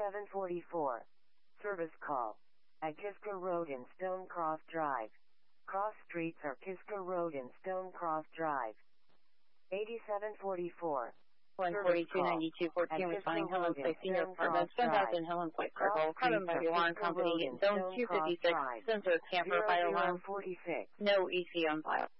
8744. Service call. At Kiska Road and Stonecross Drive. Cross streets are Kiska Road and Stonecross Drive. 8744. 14292 14 responding Helen Place Senior Apartments, 10,000 Helen Place Circle, Carbon Body Alarm Company, Zone 256, Sensor Camper Fire Alarm. 0046. No EC on file.